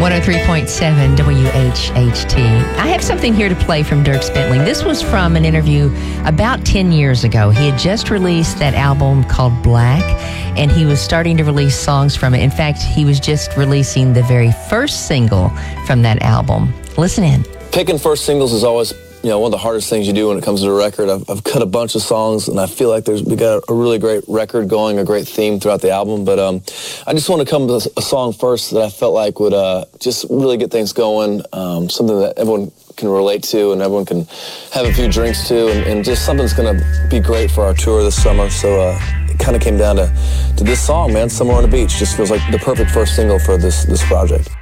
103.7 WHHT. I have something here to play from Dierks Bentley. This was from an interview about 10 years ago. He had just released that album called Black, and he was starting to release songs from it. In fact, he was just releasing the very first single from that album. Listen in. Picking first singles is always, one of the hardest things you do when it comes to a record. I've cut a bunch of songs, and I feel like we got a really great record going, a great theme throughout the album. But I just want to come to a song first that I felt like would just really get things going, something that everyone can relate to and everyone can have a few drinks to, and just something that's going to be great for our tour this summer. So it kind of came down to this song, man, Somewhere on the Beach. Just feels like the perfect first single for this project.